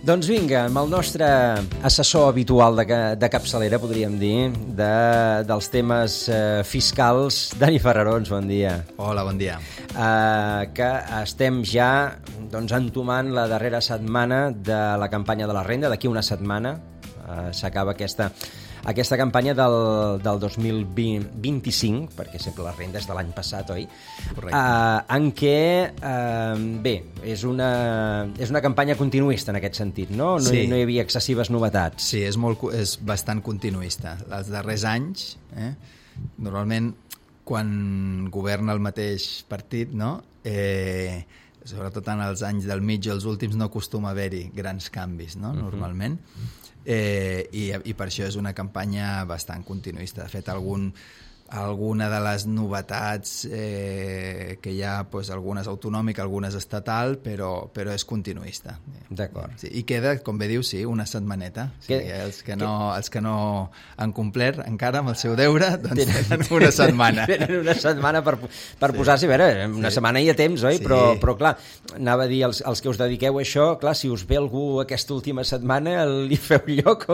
Doncs vinga, amb el nostre assessor habitual de capçalera, podríem dir, dels temes fiscals, Dani Ferrarons, bon dia. Hola, bon dia. Que estem ja entomant la darrera setmana de la campanya de la renda. D'aquí una setmana s'acaba aquesta campanya del 2025, perquè sempre la renda és de l'any passat, oi? Correcte. En què, és una campanya continuista en aquest sentit, no? No, sí. No hi havia excessives novetats. Sí, és bastant continuista. Els darrers anys, normalment, quan governa el mateix partit, no? Sobretot en els anys del mig i els últims no acostuma a haver-hi grans canvis, no? Normalment. I per això és una campanya bastant continuista. De fet, alguna de les novetats que hi ha, doncs, algunes autonòmiques, algunes estatal, però és continuista. D'acord. Sí, i queda, com bé diu, sí, una setmaneta. Sí, els que no han complert encara amb el seu deure, doncs tenen una setmana. Tenen una setmana per posar-s'hi. A veure, una setmana hi ha temps, oi? Sí. Però clar, anava a dir, els que us dediqueu a això, clar, si us ve algú aquesta última setmana, li feu lloc